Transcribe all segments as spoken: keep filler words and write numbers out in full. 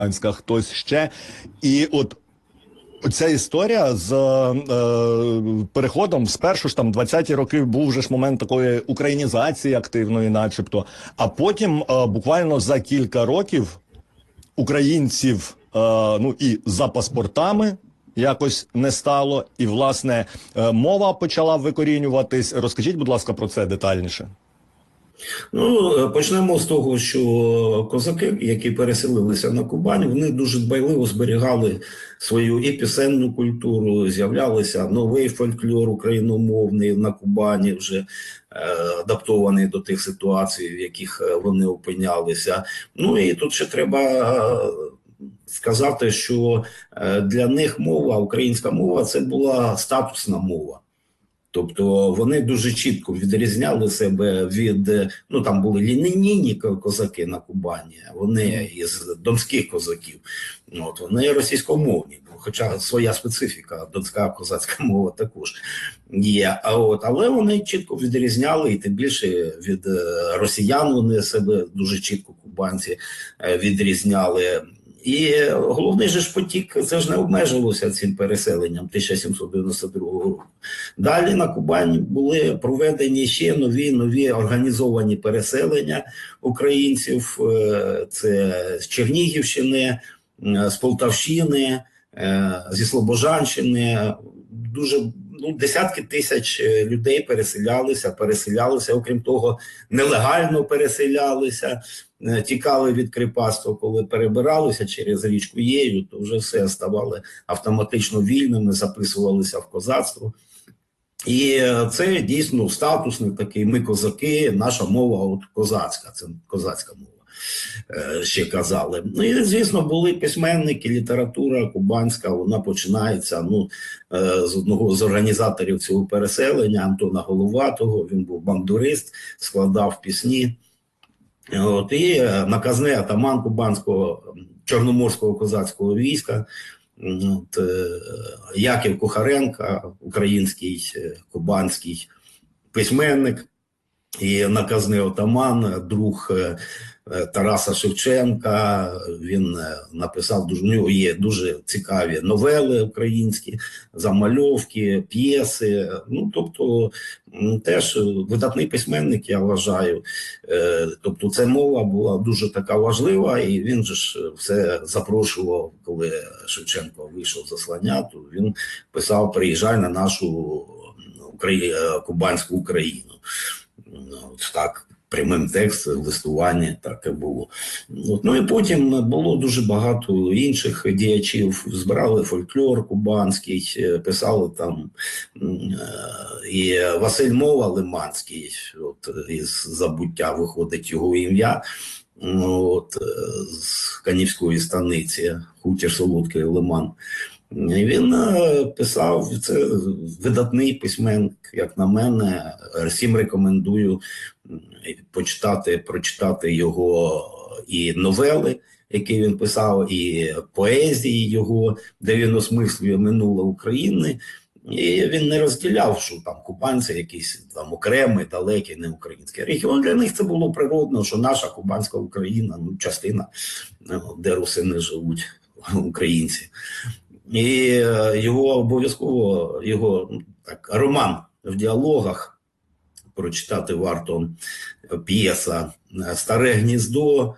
хтось ще. І от ця історія з е, переходом, спершу ж там двадцяті роки був вже ж момент такої українізації активної начебто, а потім е, буквально за кілька років українців, е, ну і за паспортами якось не стало, і, власне, е, мова почала викорінюватись. Розкажіть, будь ласка, про це детальніше. Ну, почнемо з того, що козаки, які переселилися на Кубань, вони дуже дбайливо зберігали свою і пісенну культуру, з'являлися новий фольклор україномовний на Кубані, вже е, адаптований до тих ситуацій, в яких вони опинялися. Ну і тут ще треба сказати, що для них мова, українська мова, це була статусна мова. Тобто вони дуже чітко відрізняли себе від, ну там були лінійні козаки на Кубані, вони із донських козаків, от, вони російськомовні, хоча своя специфіка, донська козацька мова також є, а от, але вони чітко відрізняли, і тим більше від росіян вони себе дуже чітко, кубанці, відрізняли. І головний же ж потік, це ж не обмежилося цим переселенням тисяча сімсот дев'яносто другого року. Далі на Кубані були проведені ще нові, нові організовані переселення українців. Це з Чернігівщини, з Полтавщини, зі Слобожанщини. Дуже, ну, десятки тисяч людей переселялися, переселялися, окрім того, нелегально переселялися, тікали від кріпацтва, коли перебиралися через річку Єю, то вже все ставали автоматично вільними, записувалися в козацтво. І це дійсно статусний такий, ми козаки, наша мова от козацька, це козацька мова, ще казали. Ну і, звісно, були письменники, література кубанська, вона починається, ну, з одного з організаторів цього переселення, Антона Головатого, він був бандурист, складав пісні. От, і наказний атаман кубанського чорноморського козацького війська, от, Яків Кухаренко, український кубанський письменник, і наказний отаман, друг Тараса Шевченка. Він написав, дуже, у нього є дуже цікаві новели українські, замальовки, п'єси. Ну, тобто, теж видатний письменник, я вважаю. Тобто, ця мова була дуже така важлива, і він же ж все запрошував, коли Шевченко вийшов з заслання, то він писав: приїжджай на нашу Украї... кубанську Україну. От так, прямим текстом, листування, так і було. От, ну і потім було дуже багато інших діячів, збирали фольклор кубанський, писали там і Василь Мова Лиманський, от, із забуття виходить його ім'я, от, з Канівської станиці, хутір Солодкий Лиман. І він писав, це видатний письменник, як на мене. Всім рекомендую почитати, прочитати його і новели, які він писав, і поезії його, де він осмислює минуле України. І він не розділяв, що там кубанці якісь там окремий, далекий, не український регіон. Для них це було природно, що наша кубанська Україна, ну, частина, де русини живуть, українці. І його обов'язково, його так, роман в діалогах прочитати варто, п'єса «Старе гніздо»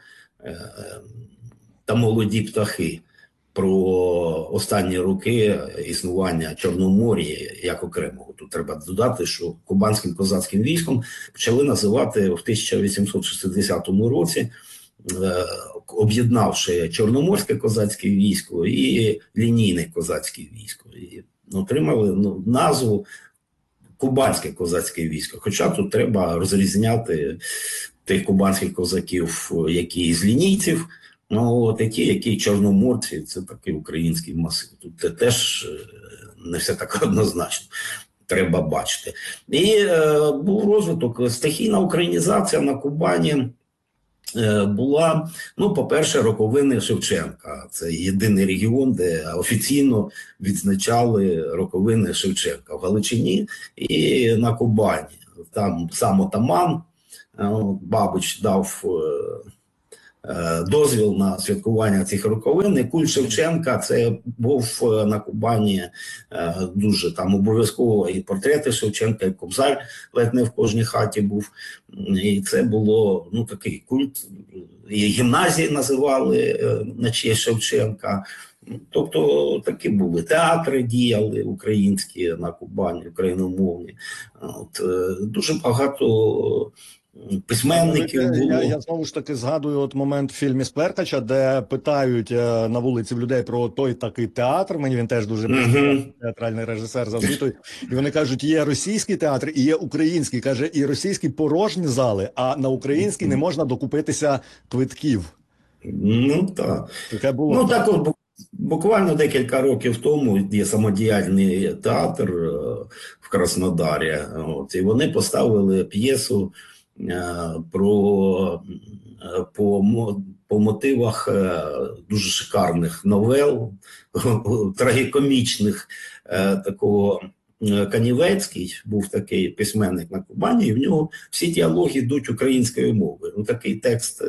та «Молоді птахи» про останні роки існування Чорномор'я як окремого. Тут треба додати, що кубанським козацьким військом почали називати в тисяча вісімсот шістдесятому році, об'єднавши Чорноморське козацьке військо і лінійне козацьке військо. І отримали, ну, назву Кубанське козацьке військо. Хоча тут треба розрізняти тих кубанських козаків, які з лінійців, ну, от, і ті, які чорноморці, це такий український масив. Тут теж не все так однозначно. Треба бачити. І е, був розвиток, стихійна українізація на Кубані була, ну, по-перше, роковини Шевченка. Це єдиний регіон, де офіційно відзначали роковини Шевченка. В Галичині і на Кубані. Там сам отаман Бабич дав дозвіл на святкування цих роковин. І культ Шевченка, це був на Кубані дуже там обов'язково і портрети Шевченка, і Кобзар ледь не в кожній хаті був. І це було, ну, такий культ. І гімназії називали на честь Шевченка. Тобто такі були театри, діяли українські на Кубані, україномовні. От, дуже багато письменників було. Я, я знову ж таки згадую от момент в фільмі Сперкача, де питають е, на вулиці в людей про той такий театр. Мені він теж дуже uh-huh. театральний режисер запитує. І вони кажуть, є російський театр і є український. Каже, і російський порожні зали, а на український uh-huh. не можна докупитися квитків. Ну так. Таке було. Ну так от, буквально декілька років тому є самодіяльний театр в Краснодарі. От, і вони поставили п'єсу про, по, по мотивах дуже шикарних новел, трагікомічних, такого Канівецький був такий письменник на Кубані, і в нього всі діалоги йдуть українською мовою. Ну, такий текст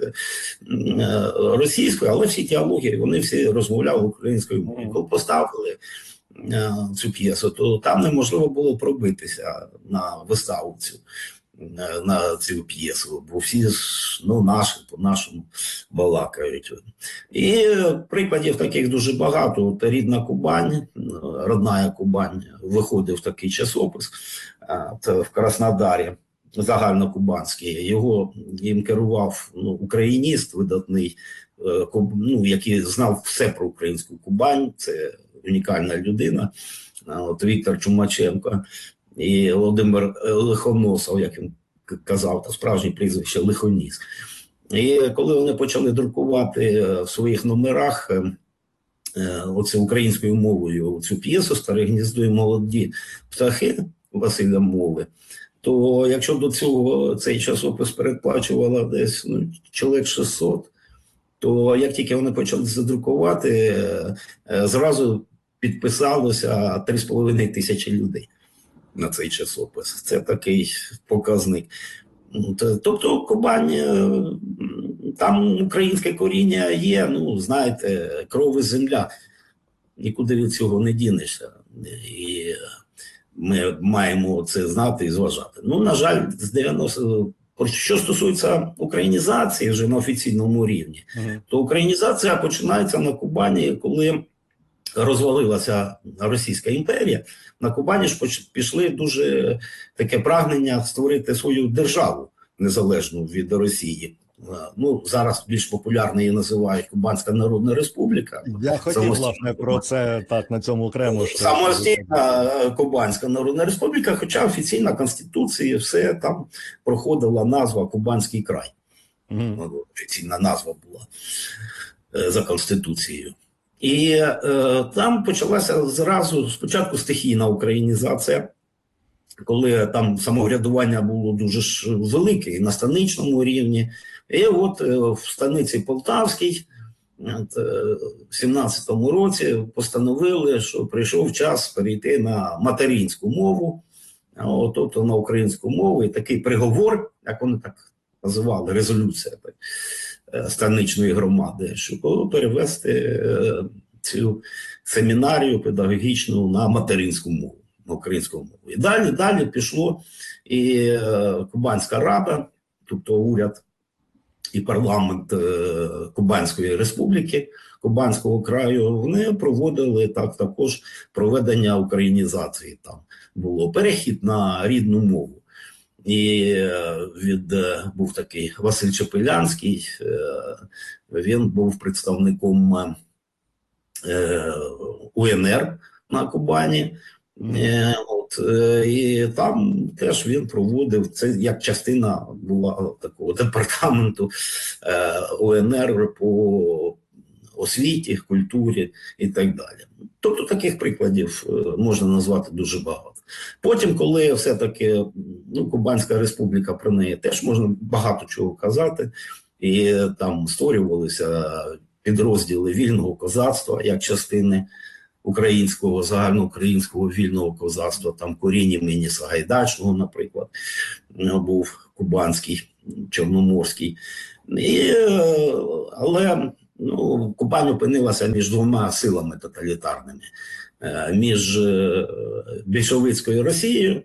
російською, але всі діалоги, вони всі розмовляли українською мовою. Коли поставили цю п'єсу, то там неможливо було пробитися на виставу цю. На цю п'єсу, бо всі ж, ну, наші, по-нашому балакають. І прикладів таких дуже багато. От рідна Кубань, родная Кубань, виходив такий часопис в Краснодарі, загальнокубанський. Його їм керував, ну, україніст видатний, ну, який знав все про українську Кубань, це унікальна людина, от Віктор Чумаченко. І Володимир Лихоносов, як він казав, та справжнє прізвище Лихоніс. І коли вони почали друкувати в своїх номерах оце українською мовою цю п'єсу «Старе гніздо і молоді птахи» Василя Мови, то якщо до цього цей часопис передплачувало десь, ну, чоловік шістсот, то як тільки вони почали задрукувати, зразу підписалося три з половиною тисячі людей на цей часопис. Це такий показник. Тобто Кубань, там українське коріння є, ну, знаєте, кров і земля. Нікуди від цього не дінешся. І ми маємо це знати і зважати. Ну, на жаль, з дев'яностого... Що стосується українізації вже на офіційному рівні, uh-huh. то українізація починається на Кубані, коли розвалилася Російська імперія. На Кубані ж пішли дуже таке прагнення створити свою державу незалежну від Росії. Ну, зараз більш популярно її називають Кубанська Народна Республіка. Я хотів, власне, про це так на цьому окремо. Що... Самостійна Кубанська Народна Республіка, хоча офіційна Конституція, все там проходила назва Кубанський край. Mm. Офіційна назва була за Конституцією. І е, там почалася зразу спочатку стихійна українізація, коли там самоврядування було дуже ж велике і на станичному рівні. І от е, в станиці Полтавській от, е, в сімнадцятому році постановили, що прийшов час перейти на материнську мову, от, тобто на українську мову. І такий приговор, як вони так називали, резолюція так, станичної громади, щоб перевести цю семінарію педагогічну на материнську мову, на українську мову. І далі, далі пішло і Кубанська рада, тобто уряд і парламент Кубанської республіки, Кубанського краю, вони проводили так також проведення українізації. Там було перехід на рідну мову. І від, був такий Василь Чепелянський, він був представником УНР на Кубані. Mm. От, і там теж він проводив, це як частина була такого департаменту УНР по освіті, культурі і так далі. Тобто таких прикладів можна назвати дуже багато. Потім, коли все-таки, ну, Кубанська республіка, про неї теж можна багато чого казати, і там створювалися підрозділи вільного козацтва, як частини українського, загальноукраїнського вільного козацтва, там корінь імені Сагайдачного, наприклад, був Кубанський, Чорноморський. І, але ну, Кубань опинилася між двома силами тоталітарними. Між більшовицькою Росією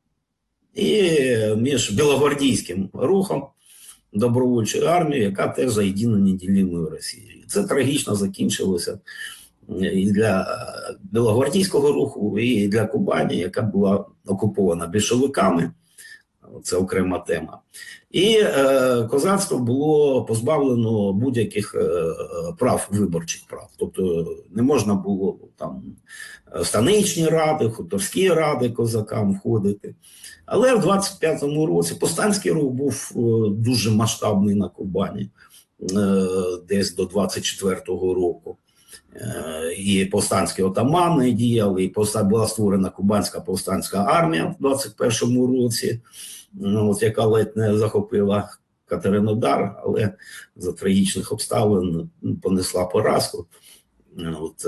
і між білогвардійським рухом, добровольчою армією, яка теж за єдину неділимою Росією. Це трагічно закінчилося і для білогвардійського руху, і для Кубані, яка була окупована більшовиками. Це окрема тема. І е, козацтво було позбавлено будь-яких е, прав, виборчих прав. Тобто не можна було там станичні ради, хуторські ради козакам входити. Але в двадцять п'ятому році повстанський рух був е, дуже масштабний на Кубані, е, десь до двадцять четвертого року. Е, і повстанські отамани діяли, і була створена Кубанська повстанська армія в двадцять першому році. Ну, от, яка ледь не захопила Катеринодар, але за трагічних обставин понесла поразку. От,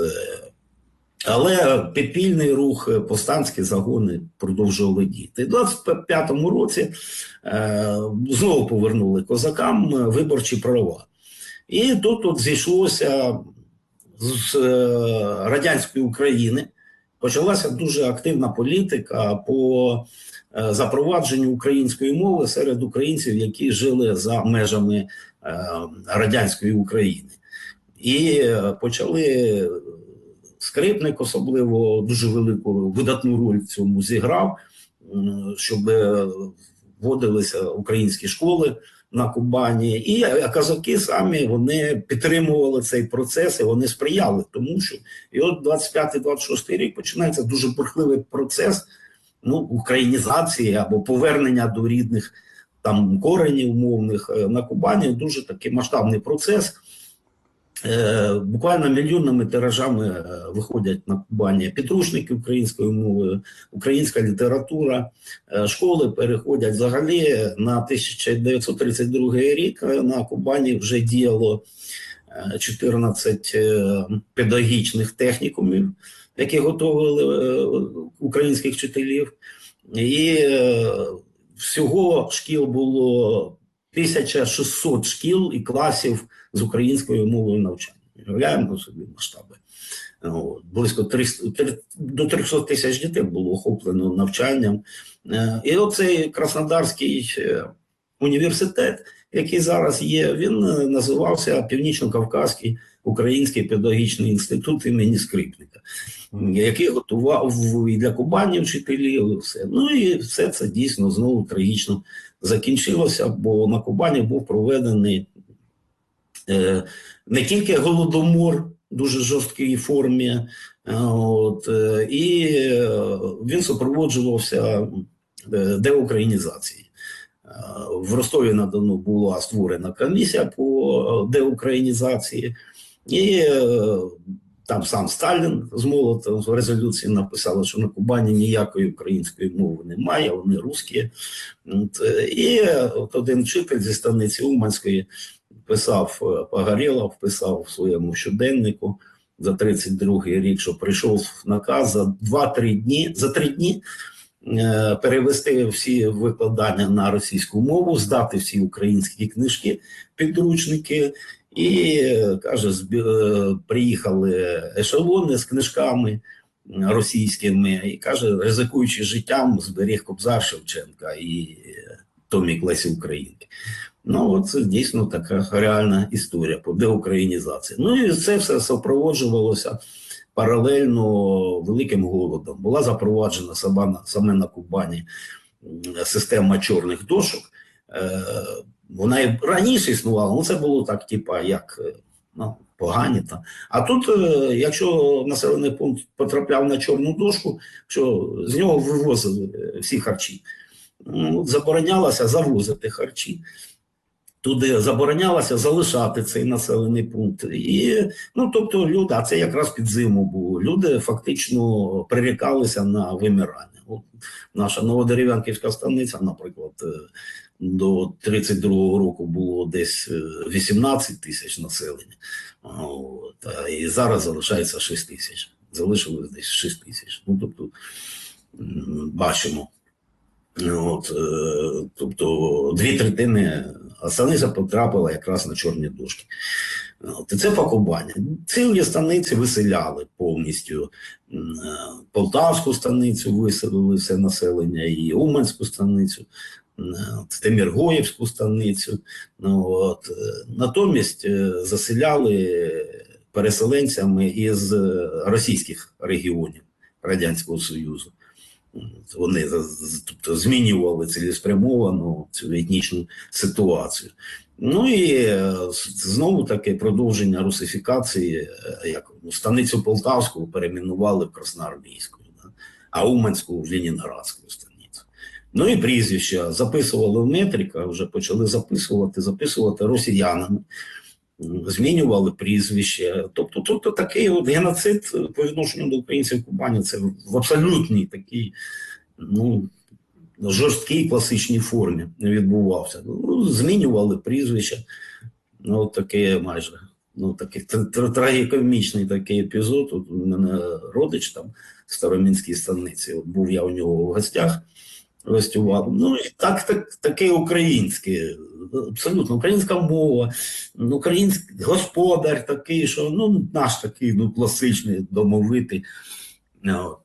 але підпільний рух, повстанські загони продовжували діяти. У двадцять п'ятому році е, знову повернули козакам виборчі права. І тут от зійшлося з е, радянської України, почалася дуже активна політика по запровадженню української мови серед українців, які жили за межами е, радянської України. І почали Скрипник особливо дуже велику видатну роль в цьому зіграв, щоб вводилися українські школи на Кубані. І козаки самі вони підтримували цей процес, і вони сприяли тому, що і от двадцять п'ятий двадцять шостий рік починається дуже бурхливий процес, ну, українізації або повернення до рідних там коренів мовних на Кубані. Дуже такий масштабний процес. Е, буквально мільйонними тиражами виходять на Кубані підручники українською мовою, українська література, е, школи переходять. Взагалі на тисяча дев'ятсот тридцять другий рік на Кубані вже діяло чотирнадцять педагогічних технікумів, які готували українських вчителів. І всього шкіл було тисяча шістсот шкіл і класів з українською мовою навчання. Уявляємо собі масштаби. От, близько триста, до трьохсот тисяч дітей було охоплено навчанням. І оцей Краснодарський університет, який зараз є, він називався Північно-Кавказький Український педагогічний інститут імені Скрипника, який готував і для Кубані вчителів, і все. Ну і все це дійсно знову трагічно закінчилося, бо на Кубані був проведений е, не тільки голодомор в дуже жорсткій формі, от, е, і він супроводжувався деукраїнізацією. В Ростові-на-Дону була створена комісія по деукраїнізації, і там сам Сталін з Молотом в резолюції написали, що на Кубані ніякої української мови немає, вони русські. І от один вчитель зі станиці Уманської писав, Погорєлов писав в своєму щоденнику за тридцять другий рік, що прийшов наказ за два-три дні, за три дні перевести всі викладання на російську мову, здати всі українські книжки, підручники. І, каже, приїхали ешелони з книжками російськими, і, каже, ризикуючи життям, зберіг Кобзар Шевченка і томік Лесі Українки. Ну, це дійсно така реальна історія по деукраїнізації. Ну, і це все супроводжувалося паралельно великим голодом. Була запроваджена саме на Кубані система чорних дошок. Вона і раніше існувала, ну це було так, типа, як ну, погані. Там. А тут, якщо населений пункт потрапляв на чорну дошку, що з нього вивозили всі харчі. Ну, заборонялося завозити харчі. Туди заборонялося залишати цей населений пункт. І, ну, тобто люди, а це якраз під зиму було, люди фактично прирікалися на вимирання. От наша Новодерев'янківська станиця, наприклад, до тридцять другого року було десь вісімнадцять тисяч населення, от, і зараз залишається шість тисяч. Залишилось десь шість тисяч. Ну, тобто, бачимо, От, е, тобто дві третини, а станиця потрапила якраз на чорні дошки. От, і це пакування. Цілі станиці виселяли повністю. Е, Полтавську станицю виселили все населення, і Уманську станицю, е, Теміргоївську станицю. Ну, от, е, натомість е, заселяли переселенцями із російських регіонів Радянського Союзу. Вони тобто, змінювали цілеспрямовано цю етнічну ситуацію. Ну і знову таке продовження русифікації, як станицю Полтавську перейменували в Красноармійську, да? А Уманську в Ленінградську станицю. Ну і прізвища записували в метрика, вже почали записувати, записувати росіянами. Змінювали прізвище. Тобто, тобто такий от геноцид по відношенню до українців Кубані, це в абсолютній такій, ну, жорсткій класичній формі відбувався. Ну, змінювали прізвища. Ну, от таке майже, ну, такий трагікомічний такий епізод. От у мене родич там в Старомінській станиці, от був я у нього в гостях, гостював. Ну, і так, так, таке українське, абсолютно українська мова, український господар такий, що, ну, наш такий, ну, класичний, домовитий, ну,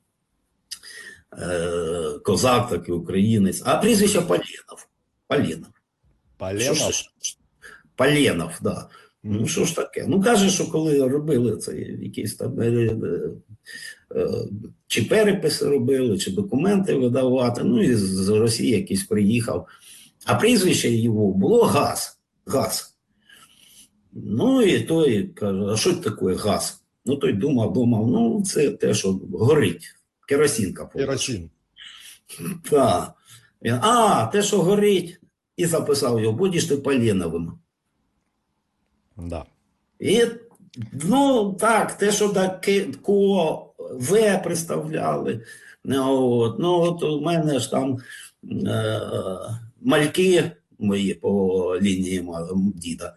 е, козак такий, українець. А прізвище Поленов. Поленов. Поленов? Поленов, так. Да. Ну, що ж таке? Ну, каже, що коли робили це якісь там е, е, чи переписи робили, чи документи видавати, ну, і з Росії якийсь приїхав. А прізвище його було Газ. Газ. Ну, і той каже, а що це таке газ? Ну, той думав, думав, ну, це те, що горить. Керосинка. Керосин. Так. А, те, що горить. І записав його, будеш ти Поленовим. Да. І, ну, так, те, що таке ко В представляли. От, ну, от у мене ж там е, мальки мої по лінії діда,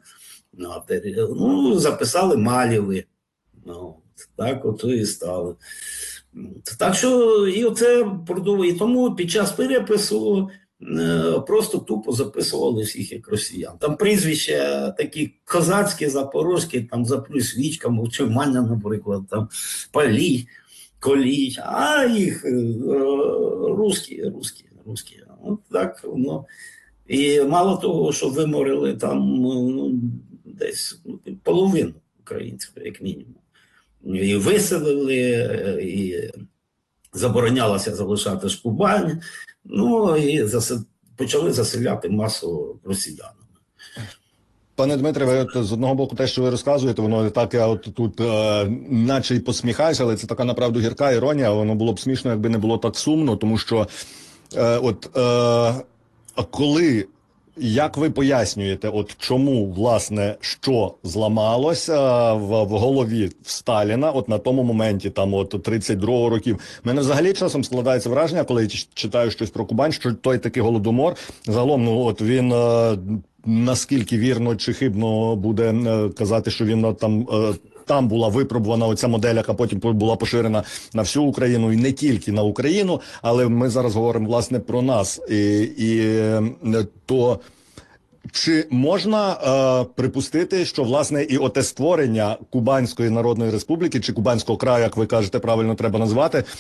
ну, записали Малєви. Ну, так от і стали. Так що і оце продовжує. І тому під час перепису е, просто тупо записували всіх як росіян. Там прізвища такі козацькі, запорозькі, там за плюс вічка, Мовчимання, наприклад, там Палій, Колій, а їх е, русські, русські, русські. От так воно. І мало того, що виморили там ну, десь половину українців, як мінімум. І виселили, і заборонялося залишати ж Кубань, ну і засел... почали заселяти масово росіянами. Пане Дмитре, ви от, з одного боку те, що ви розказуєте, воно так я от тут е, наче й посміхаюся, але це така направду гірка іронія, воно було б смішно, якби не було так сумно, тому що е, от е, коли, як ви пояснюєте, от чому, власне, що зламалося в, в голові в Сталіна, от на тому моменті, там, от тридцять другого років. У мене взагалі часом складається враження, коли я читаю щось про Кубань, що той такий голодомор, загалом, ну, от він, е, наскільки вірно чи хибно буде е, казати, що він е, там... Е, Там була випробувана оця модель, яка потім була поширена на всю Україну і не тільки на Україну, але ми зараз говоримо, власне, про нас. І, і то чи можна е, припустити, що, власне, і оте створення Кубанської Народної Республіки, чи Кубанського краю, як ви кажете, правильно треба назвати, е,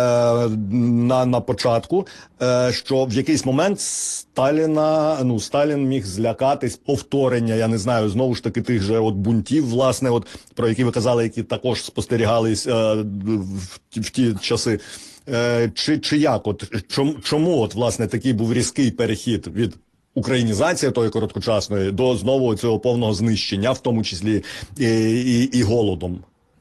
на, на початку, е, що в якийсь момент Сталіна, ну, Сталін міг злякатись повторення, я не знаю, знову ж таки, тих же от бунтів, власне, от, про які ви казали, які також спостерігались е, в, ті, в ті часи. Е, чи, чи як? От, чому, чому, от, власне, такий був різкий перехід від українізація тої короткочасної до знову цього повного знищення, в тому числі і, і, і голодом?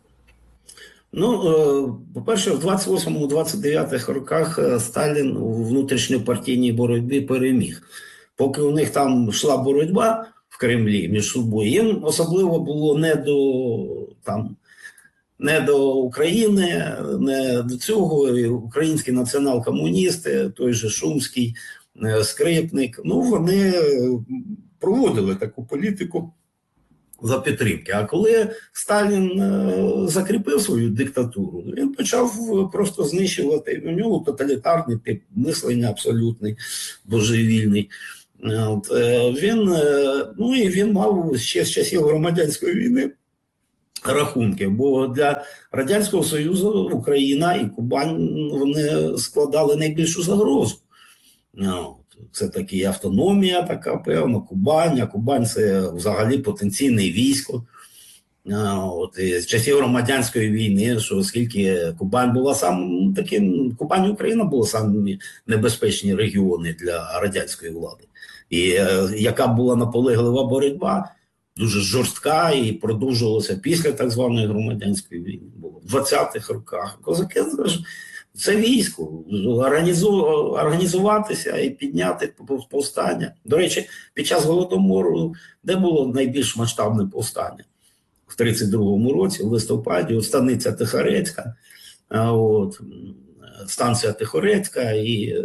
Ну, по-перше, в двадцять восьмому - двадцять дев'ятих роках Сталін у внутрішньопартійній боротьбі переміг. Поки у них там йшла боротьба в Кремлі між собою, їм особливо було не до, там, не до України, не до цього. Українські націонал-комуністи, той же Шумський, Скрипник, ну, вони проводили таку політику за підтримки. А коли Сталін е, закріпив свою диктатуру, він почав просто знищувати. У нього тоталітарний тип мислення абсолютний, божевільний. От, е, він, е, ну і він мав ще з часів громадянської війни рахунки, бо для Радянського Союзу Україна і Кубань вони складали найбільшу загрозу. Це такі автономія така певна, Кубань, а Кубань це взагалі потенційне військо. От, і з часів громадянської війни, що оскільки Кубань була сам таким, Кубань і Україна були самі небезпечні регіони для радянської влади. І е, яка була наполеглива боротьба, дуже жорстка і продовжувалася після так званої громадянської війни. Було в двадцятих роках. Козаки це військо, організуватися і підняти повстання. До речі, під час Голодомору, де було найбільш масштабне повстання? В тридцять другому році, в листопаді, от станиця Тихорецька, от, станція Тихорецька і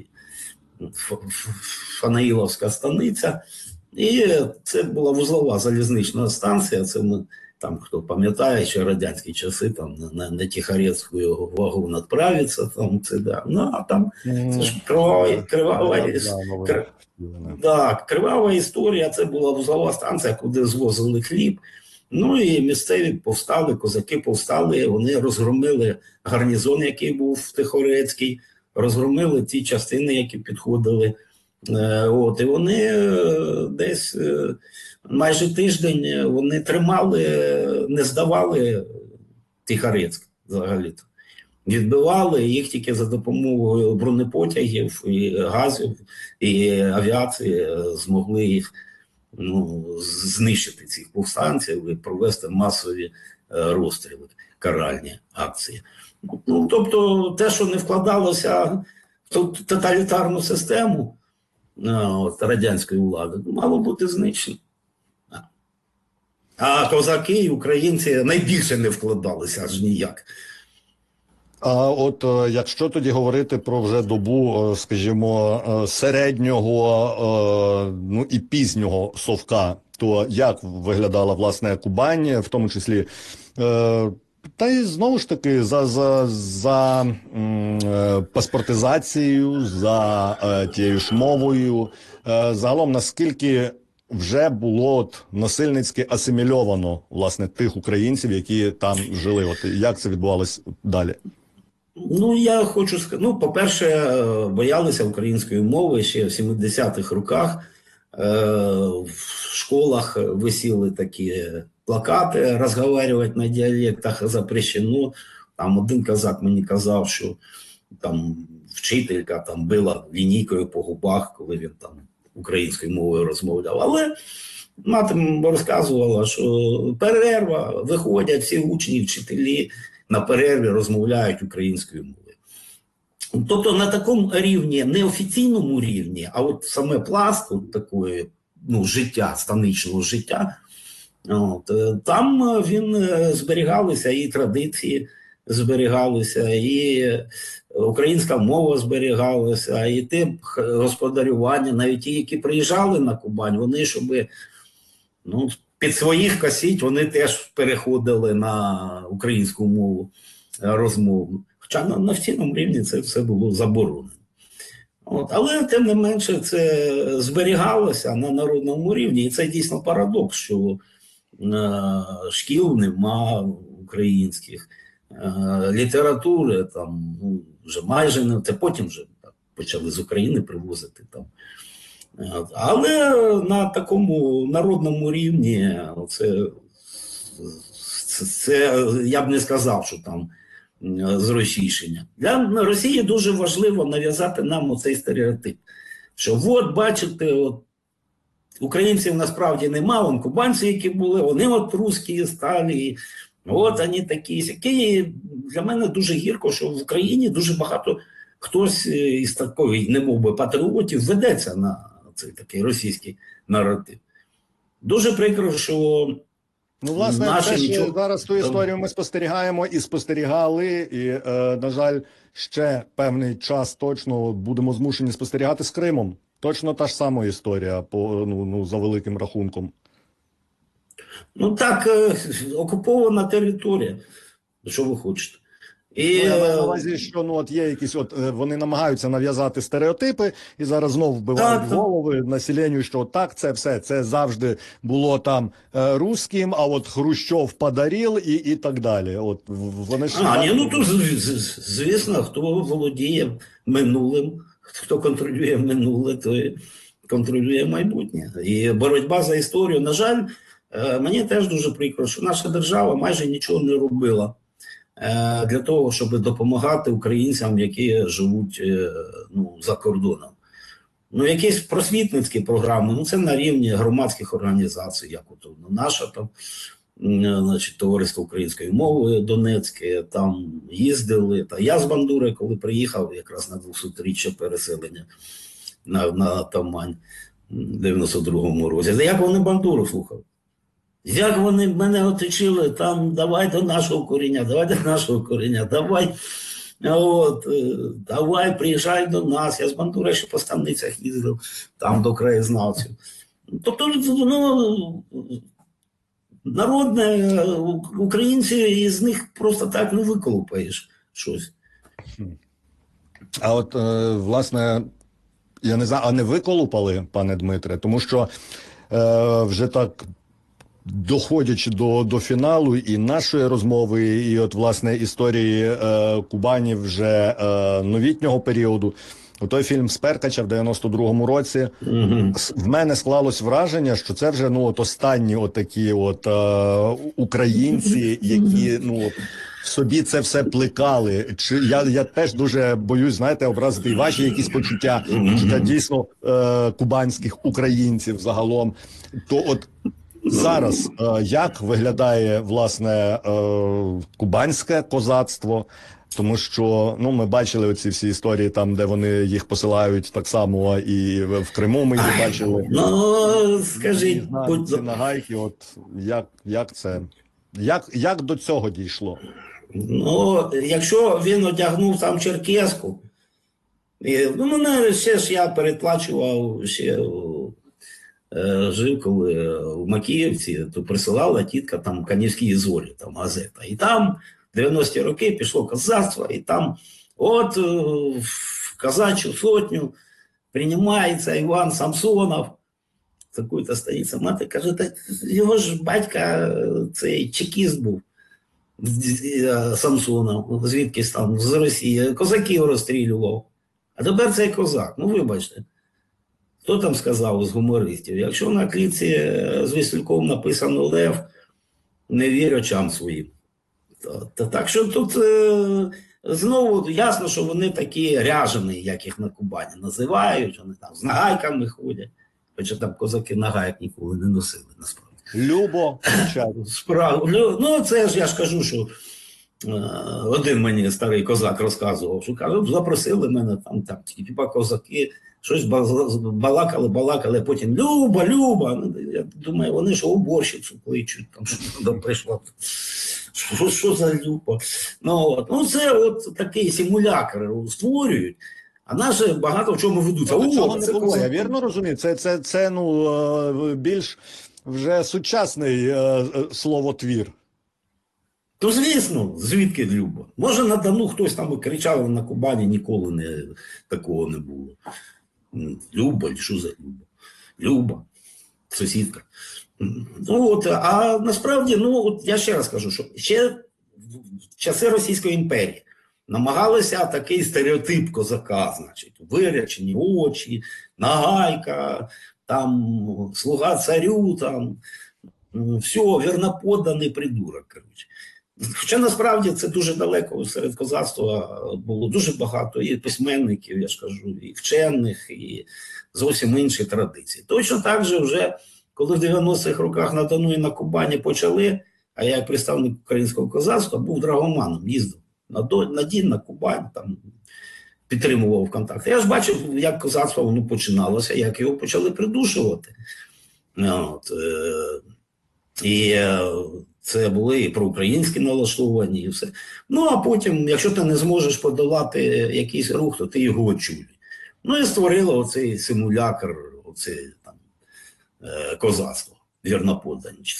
Фанаїловська станиця. І це була вузлова залізнична станція, це ми, там, хто пам'ятає, ще радянські часи, там, на, на Тихорецьку вагон відправиться, там, це, да. Ну, а там, це ж кривава, кривава, кр... да, кривава історія, це була вузлова станція, куди звозили хліб. Ну і місцеві повстали, козаки повстали, вони розгромили гарнізон, який був в Тихорецькій, розгромили ті частини, які підходили. От, і вони десь майже тиждень вони тримали, не здавали Тихорецьк взагалі-то. Відбивали їх тільки за допомогою бронепотягів, і газів, і авіації змогли їх, ну, знищити цих повстанців і провести масові розстріли, каральні акції. Ну, тобто те, що не вкладалося в тоталітарну систему от, радянської влади, мало бути знищено. А козаки і українці найбільше не вкладалися аж ніяк. А от якщо тоді говорити про вже добу, скажімо, середнього, ну і пізнього совка, то як виглядала, власне, Кубань, в тому числі, та й знову ж таки за, за, за м, паспортизацією, за е, тією ж мовою, е, загалом наскільки вже було от насильницьки асимільовано, власне, тих українців, які там жили, от як це відбувалось далі? Ну, я хочу сказати, ну, по-перше, боялися української мови ще в сімдесятих роках. Е, в школах висіли такі плакати, розмовляти на діалектах запрещено. Там один козак мені казав, що там вчителька там била лінійкою по губах, коли він там українською мовою розмовляв. Але мати розказувала, що перерва, виходять всі учні, вчителі, на перерві розмовляють українською мовою. Тобто на такому рівні, не офіційному рівні, а от саме пласт от такої, ну, життя, станичного життя, от, там він зберігалися і традиції зберігалися, і українська мова зберігалася, і те господарювання, навіть ті, які приїжджали на Кубань, вони, щоб, ну, під своїх косіть, вони теж переходили на українську мову розмовну. Хоча на, на офіційному рівні це все було заборонено. От, але, тим не менше, це зберігалося на народному рівні. І це дійсно парадокс, що е, шкіл нема українських, е, літератури там, ну, вже майже не, це потім вже так, почали з України привозити там. Але на такому народному рівні це, це, це я б не сказав, що там зросійшення. Для Росії дуже важливо нав'язати нам оцей стереотип, що от, бачите, от, українців насправді нема, вон кубанці, які були, вони от русські сталі, от вони такі, сякі. Для мене дуже гірко, що в Україні дуже багато хтось із такої, не мов би, патріотів ведеться на цей такий російський наратив. Дуже прикро, що ну, власне, наші це ж нічого... зараз ту історію ми спостерігаємо і спостерігали, і, е, на жаль, ще певний час точно будемо змушені спостерігати з Кримом. Точно та ж сама історія, по, ну, ну, за великим рахунком. Ну так, е, окупована територія. Що ви хочете? І, Ну, я маю на увазі, що ну от є якісь, от е, вони намагаються нав'язати стереотипи і зараз знов вбивають так, так. голови населенню, що так, це все, це завжди було там е, руським, а от Хрущов подарил і, і так далі. От в- вони ж А, ні, так- ну то з- з- звісно, хто володіє минулим, хто контролює минуле, той контролює майбутнє. І боротьба за історію, на жаль, е, мені теж дуже прикро, що наша держава майже нічого не робила е, для того, щоб допомагати українцям, які живуть е, ну, за кордоном. Ну, якісь просвітницькі програми, ну це на рівні громадських організацій, як от ну, наша там, м, значить, товариство української мови Донецьке, там їздили. Та я з Бандури, коли приїхав якраз на двохсотріччя переселення на, на Тамань в дев'яносто другому році. Як вони Бандуру слухали? Як вони мене оточили, там давай до нашого коріння, давай до нашого коріння, давай. От, е, давай, приїжджай до нас. Я з Бандури ще по станицях їздив, там до краєзнавців. Тобто, ну, народне, українці, із них просто так не виколупаєш щось. А от, е, власне, я не знаю, а не виколупали, пане Дмитре, тому що е, вже так, доходячи до, до фіналу і нашої розмови, і от, власне, історії е, Кубані вже е, новітнього періоду, той фільм «Сперкача» в дев'яносто другому році, Угу. в мене склалось враження, що це вже ну от останні от такі от е, українці, які ну в собі це все плекали. Чи я, я теж дуже боюсь, знаєте, образити і ваші якісь почуття, почуття дійсно е, кубанських українців загалом. То от зараз е, як виглядає власне е, кубанське козацтво? Тому що ну ми бачили оці всі історії там, де вони їх посилають так само, і в Криму ми їх бачили. Ну, скажіть, Ці будь... ці нагайки, от як, як це, як, як до цього дійшло? ну, якщо він одягнув там черкеску, і, ну, мене ще ж я переплачував, ще е, жив, коли в Макіївці, то присилала тітка там «Канівські зорі», там газета. І там в дев'яності роки пішло козацтво, і там от е, в казачу сотню приймається Іван Самсонов, такий-то стоїть. Мати каже, та його ж батька цей чекіст був, Самсонов, звідкись там, з Росії, козаків розстрілював. А тепер цей козак, ну вибачте. Хто там сказав з гумористів? Якщо на клітці з Весельком написано «Лев», не вір очам своїм. То, то, так що тут е, знову ясно, що вони такі ряжені, як їх на Кубані називають, вони там з нагайками ходять. Хоча там козаки нагайок ніколи не носили, насправді. Любо, Справ... Ну, це ж я ж кажу, що е, один мені старий козак розказував, що каже, запросили мене там, там типа козаки, щось балакали, балакали, а потім Люба, Люба. Ну, я думаю, вони ж уборщицю кличуть, там що там прийшла. Що, що за Люба? Ну, от. ну, це от такий симулятор створюють. А наші багато в чому ведуться. О, цього О, не це було, козак. я вірно розумію? Це, це, це ну, е, більш вже сучасний е, е, словотвір. То звісно, звідки Люба? Може на Дону хтось там кричав, на Кубані ніколи не, такого не було. Люба, що за Люба? Люба, сусідка. Ну, от, а насправді, ну, от я ще раз кажу, що ще в часи Російської імперії намагалися такий стереотип козака, значить, вирячені очі, нагайка, там, слуга царю, там, все, вірноподданий придурок, коротше. Хоча насправді це дуже далеко серед козацтва було дуже багато і письменників, я ж кажу, і вчених, і зовсім інші традиції. Точно так же вже, коли в дев'яностих роках на Дону і на Кубані почали, а я як представник українського козацтва був драгоманом, їздив на, до, на Дін, на Кубань, там підтримував контакти. Я ж бачив, як козацтво воно починалося, як його почали придушувати. От, е, і е, це були і проукраїнські налаштовані, і все. Ну, а потім, якщо ти не зможеш подолати якийсь рух, то ти його очолюй. Ну, і створило оцей симулятор, оце там, е, козацтво, вірноподданническе.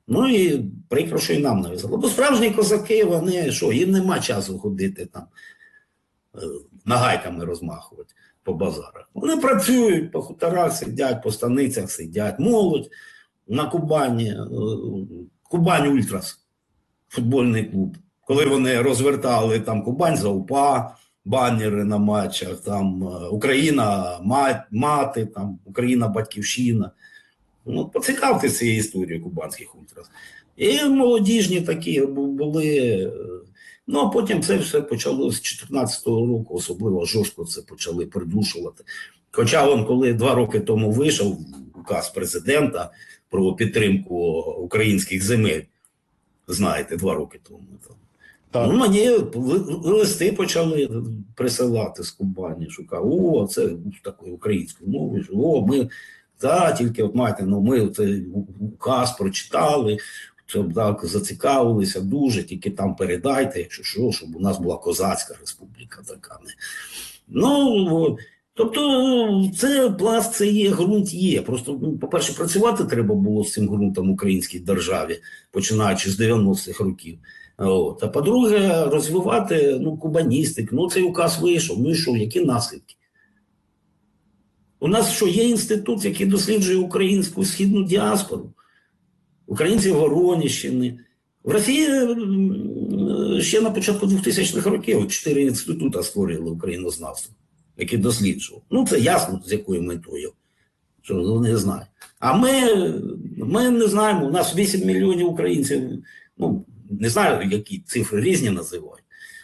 Ну і прикро, що і нам нав'язало. Бо справжні козаки, вони що, їм нема часу ходити там, нагайками розмахувати по базарах. Вони працюють, по хуторах сидять, по станицях сидять, молодь на Кубані, Кубань Ультрас, футбольний клуб. Коли вони розвертали там Кубань за УПА, банери на матчах, там Україна мати, там Україна батьківщина. Ну, поцікавте цією історією кубанських ультрас. І молодіжні такі були. Ну, а потім це все почалося з чотирнадцятого року, особливо жорстко це почали придушувати. Хоча он, коли два роки тому вийшов указ президента про підтримку українських земель, знаєте, два роки тому. Так. Ну, мені листи почали присилати з Кубані, шукав, о, це такою українською мовою, о, ми, та, тільки, от маєте, ну, ми цей указ прочитали, щоб так зацікавилися дуже, тільки там передайте, якщо що, щоб у нас була козацька республіка така. Ну, тобто, це пласт, це є, ґрунт є. Просто, ну, по-перше, працювати треба було з цим ґрунтом в українській державі, починаючи з дев'яностих років. От. А по-друге, розвивати, ну, кубаністик, ну, цей указ вийшов, ну і що, які наслідки? У нас що, є інститут, який досліджує українську східну діаспору? Українці Вороніщини. В Росії ще на початку двохтисячних років чотири інститути створили українознавство, які досліджували. Ну, це ясно, з якою метою, що вони знають. А ми, ми не знаємо, у нас вісім мільйонів українців, ну, не знаю, які цифри різні називають,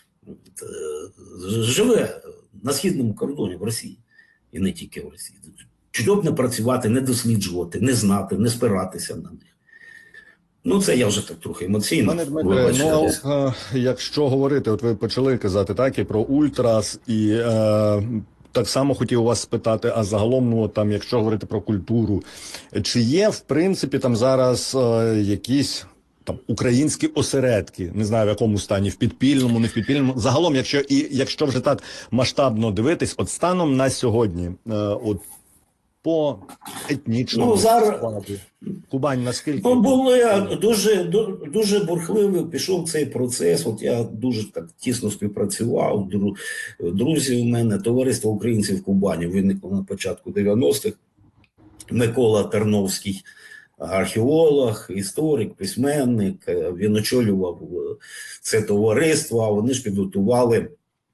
живе на східному кордоні в Росії. І не тільки в Росії. Чого б не працювати, не досліджувати, не знати, не спиратися на них. Ну, це я вже так трохи емоційно. Пане Дмитре, ну, а, якщо говорити, от ви почали казати так і про ультрас, і е, так само хотів у вас спитати, а загалом, ну, там, якщо говорити про культуру, чи є, в принципі, там зараз е, якісь там українські осередки, не знаю в якому стані, в підпільному, не в підпільному, загалом, якщо і якщо вже так масштабно дивитись, от станом на сьогодні, е, от по етнічному ну, зараз... складу, Кубань наскільки? Ну, було дуже, дуже бурхливо пішов цей процес, от я дуже так тісно співпрацював, друзі у мене, товариство українців в Кубані виникло на початку дев'яностих, Микола Терновський, археолог, історик, письменник, він очолював це товариство, а вони ж підготували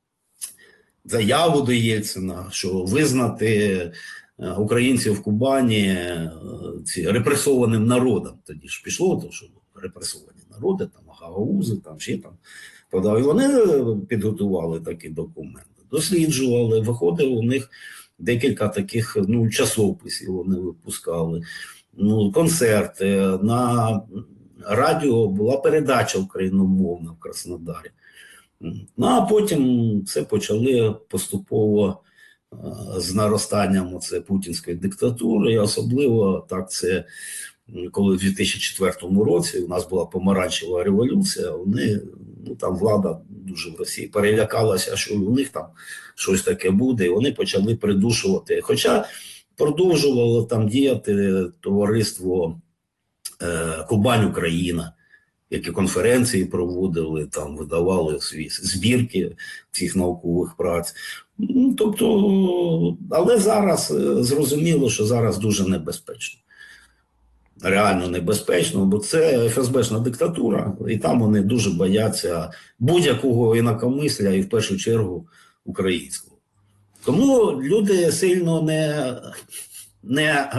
заяву до Єльцина, що визнати українців в Кубані ці репресованим народом. Тоді ж пішло, то що репресовані народи, там гагаузи, там ще там подав. І вони підготували такі документи, досліджували, виходило у них декілька таких, ну, часописів вони випускали. Ну, концерти, на радіо була передача україномовна в Краснодарі. Ну, а потім це почали поступово з наростанням оце путінської диктатури, і особливо так це, коли в дві тисячі четвертому році у нас була помаранчева революція, вони, ну, там влада дуже в Росії перелякалася, що у них там щось таке буде, і вони почали придушувати. Хоча продовжувало там діяти товариство е, Кубань Україна, які конференції проводили, там видавали свої збірки цих наукових праць. Ну, тобто, але зараз зрозуміло, що зараз дуже небезпечно. Реально небезпечно, бо це еф ес бешна диктатура, і там вони дуже бояться будь-якого інакомисля, і в першу чергу українського. Тому люди сильно не, не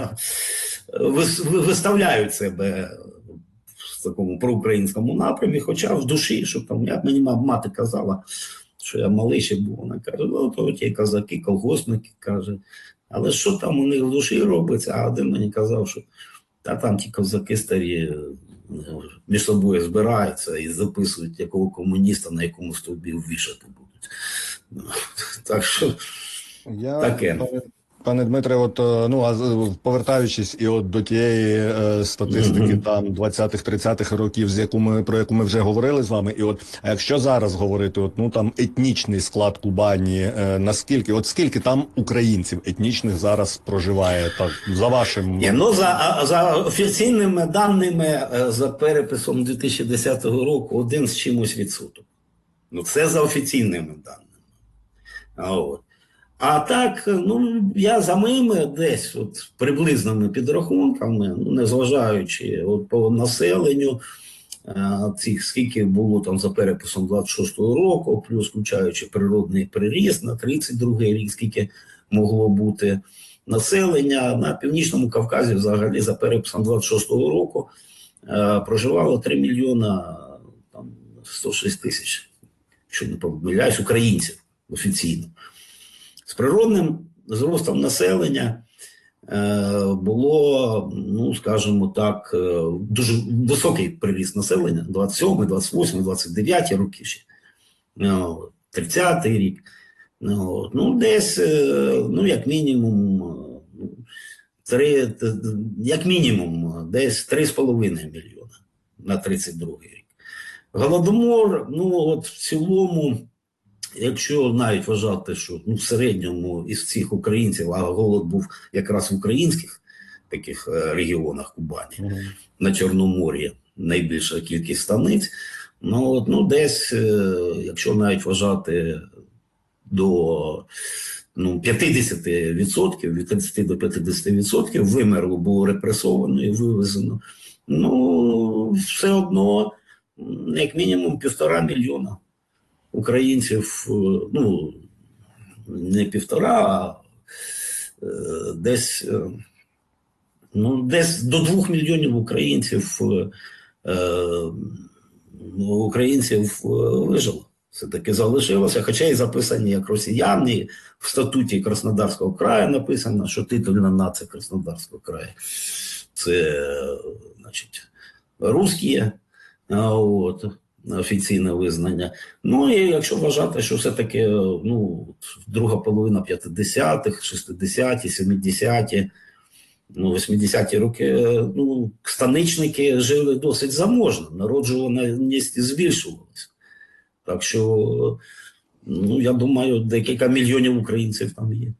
виставляють себе в такому проукраїнському напрямі, хоча в душі, що там, як мені мати казала, що я малий ще був, вона каже, ну, то ті казаки, колгоспники, каже, але що там у них в душі робиться, а один мені казав, що та там ті козаки старі між собою збираються і записують, якого комуніста на якому стовбі вішати будуть. Так що, я, таке. Пане Дмитре, от ну а повертаючись і от до тієї е, статистики mm-hmm. там двадцятих-тридцятих років, з яку ми про яку ми вже говорили з вами, і от а якщо зараз говорити, от ну там етнічний склад Кубані, е, наскільки, от скільки там українців етнічних зараз проживає, так за вашим yeah, ну за за офіційними даними, за переписом дві тисячі десятого року, один з чимось відсоток. Ну це за офіційними даними. А от. А так, ну, я за моїми десь от приблизними підрахунками, ну, незважаючи от по населенню, а, цих, скільки було там за переписом двадцять шостого року, плюс включаючи природний приріст на тридцять другий рік, скільки могло бути населення, на Північному Кавказі взагалі за переписом двадцять шостого року а, проживало три мільйона там, сто шість тисяч, якщо не помиляюсь, українців офіційно. З природним зростом населення е, було, ну, скажімо так, е, дуже високий приріст населення, двадцять сьомий, двадцять восьмий, двадцять дев'ятий роки ще, е, тридцятий рік. Е, ну, десь, е, ну, як мінімум, е, три, як мінімум, десь три з половиною мільйона на тридцять другий рік. Голодомор, ну, от в цілому, якщо навіть вважати, що ну, в середньому із цих українців, а голод був якраз в українських таких регіонах Кубані, mm-hmm. на Чорномор'ї найбільша кількість станиць, ну, от, ну десь, якщо навіть вважати до ну, п'ятдесят відсотків, від тридцять до п'ятдесят відсотків вимерло, було репресовано і вивезено, ну, все одно, як мінімум, півтора мільйона українців, ну, не півтора, а е, десь, е, ну, десь до двох мільйонів українців, е, українців е, вижило. Все-таки залишилося, хоча і записані як росіяни, в статуті Краснодарського краю написано, що титульна нація Краснодарського краю – це, значить, русські, от, офіційне визнання. Ну, і якщо вважати, що все-таки, ну, друга половина п'ятдесятих, шістдесяті, сімдесяті, ну, вісімдесяті роки, ну, станичники жили досить заможно, народжуваність збільшувалася. Так що, ну, я думаю, декілька мільйонів українців там є.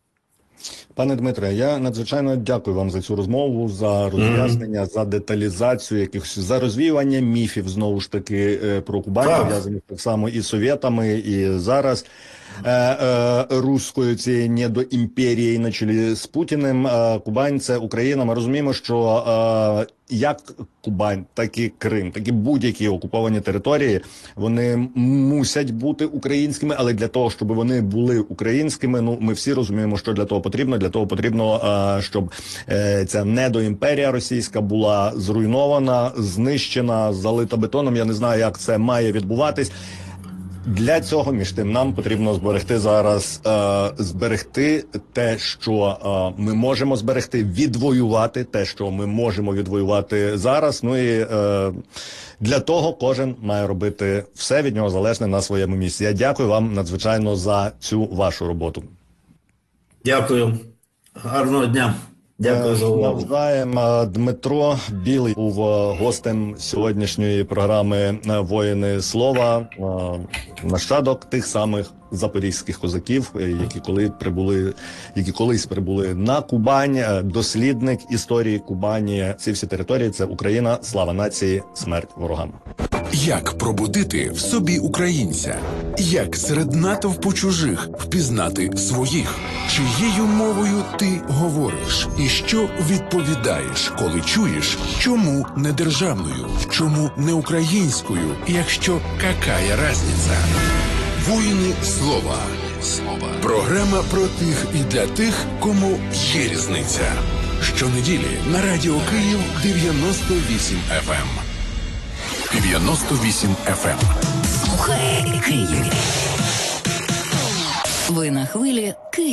Пане Дмитре, я надзвичайно дякую вам за цю розмову, за роз'яснення, mm-hmm. за деталізацію якихось, за розвіювання міфів, знову ж таки, про Кубань, пов'язаних так само і совєтами, і зараз е, е, руською цією недоімперією на чолі з Путіним. Е, Кубань – це Україна. Ми розуміємо, що е, як Кубань, так і Крим, так і будь-які окуповані території, вони мусять бути українськими, але для того, щоб вони були українськими, ну, ми всі розуміємо, що для того потрібно. Для того потрібно, щоб ця недоімперія російська була зруйнована, знищена, залита бетоном. Я не знаю, як це має відбуватись. Для цього, між тим, нам потрібно зберегти зараз, е, зберегти те, що е, ми можемо зберегти, відвоювати те, що ми можемо відвоювати зараз. Ну і е, для того кожен має робити все від нього залежне на своєму місці. Я дякую вам надзвичайно за цю вашу роботу. Дякую. Гарного дня. Дякую за увагу. Навзаєм. Дмитро Білий був гостем сьогоднішньої програми «Воїни слова», нащадок тих самих запорізьких козаків, які коли прибули, які колись прибули на Кубань, дослідник історії Кубані. Ці всі території – це Україна, слава нації, смерть ворогам. Як пробудити в собі українця? Як серед натовпу чужих впізнати своїх? Чиєю мовою ти говориш? І що відповідаєш, коли чуєш, чому не державною, чому не українською, якщо какая разниця? Воїни слова. Програма про тих і для тих, кому є різниця. Щонеділі на Радіо Київ дев'яносто вісім еф ем. дев'яносто вісім еф ем. Слухай Київ. Ви на хвилі Київ.